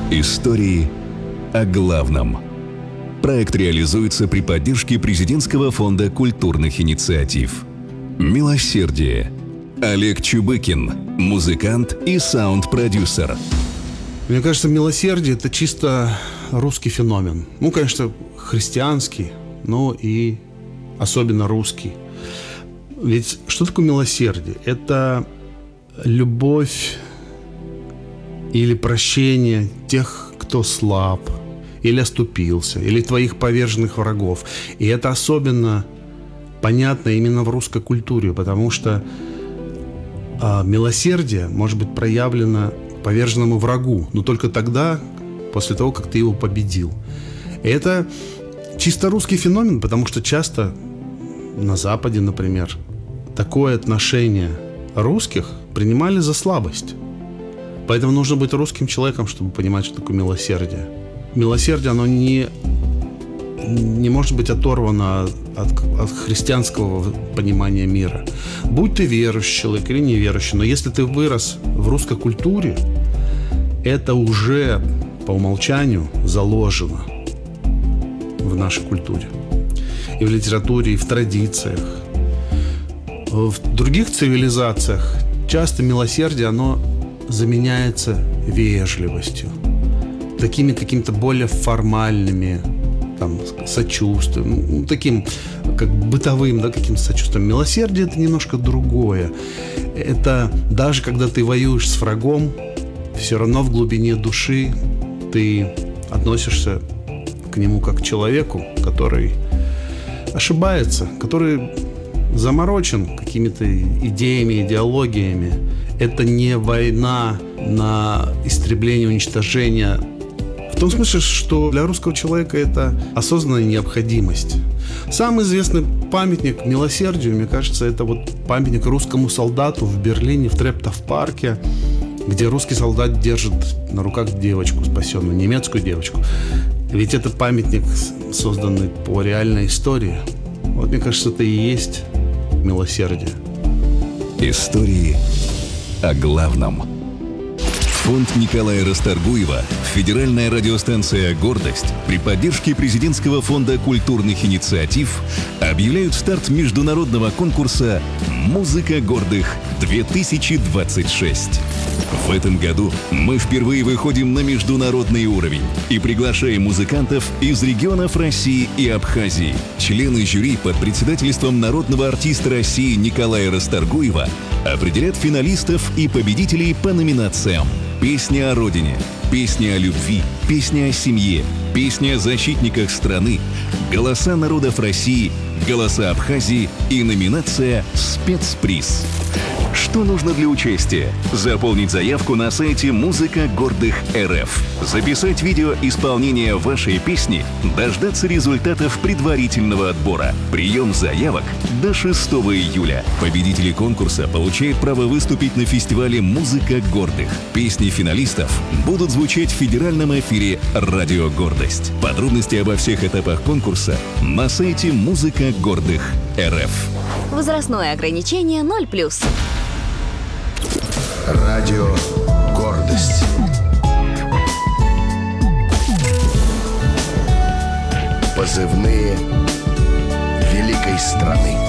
Истории о главном. Проект реализуется при поддержке Президентского фонда культурных инициатив. «Милосердие». Олег Чубыкин, музыкант и саунд-продюсер. Мне кажется, милосердие – это чисто русский феномен. Ну, конечно, христианский, но и особенно русский. Ведь что такое милосердие? Это любовь или прощение тех, кто слаб, или оступился, или твоих поверженных врагов. И это особенно понятно именно в русской культуре, потому что милосердие может быть проявлено поверженному врагу, но только тогда, после того, как ты его победил. И это чисто русский феномен, потому что часто на Западе, например, такое отношение русских принимали за слабость. Поэтому нужно быть русским человеком, чтобы понимать, что такое милосердие. Милосердие, оно не может быть оторвано от христианского понимания мира. Будь ты верующий человек или неверующий, но если ты вырос в русской культуре, это уже по умолчанию заложено в нашей культуре. И в литературе, и в традициях. В других цивилизациях часто милосердие, оно заменяется вежливостью, такими какими-то более формальными, там, сочувствием, таким как бытовым, да, каким-то сочувствием. Милосердие – это немножко другое. Это даже когда ты воюешь с врагом, все равно в глубине души ты относишься к нему как к человеку, который ошибается, который заморочен какими-то идеями, идеологиями. Это не война на истребление, уничтожение. В том смысле, что для русского человека это осознанная необходимость. Самый известный памятник милосердию, мне кажется, это вот памятник русскому солдату в Берлине, в Трептов-парке, где русский солдат держит на руках девочку спасенную, немецкую девочку. Ведь это памятник, созданный по реальной истории. Вот, мне кажется, это и есть милосердие. Истории о главном. Фонд Николая Расторгуева, федеральная радиостанция «Гордость» при поддержке Президентского фонда культурных инициатив объявляют старт международного конкурса «Музыка гордых-2026». В этом году мы впервые выходим на международный уровень и приглашаем музыкантов из регионов России и Абхазии. Члены жюри под председательством народного артиста России Николая Расторгуева определят финалистов и победителей по номинациям: «Песня о родине», «Песня о любви», «Песня о семье», «Песня о защитниках страны», «Голоса народов России», «Голоса Абхазии» и номинация «Спецприз». Что нужно для участия? Заполнить заявку на сайте «Музыка гордых РФ», записать видео исполнения вашей песни, дождаться результатов предварительного отбора. Прием заявок до 6 июля. Победители конкурса получают право выступить на фестивале «Музыка гордых». Песни финалистов будут звучать в федеральном эфире «Радио Гордость». Подробности обо всех этапах конкурса на сайте «Музыка гордых РФ». Возрастное ограничение 0+. Радио «Гордость». Позывные великой страны.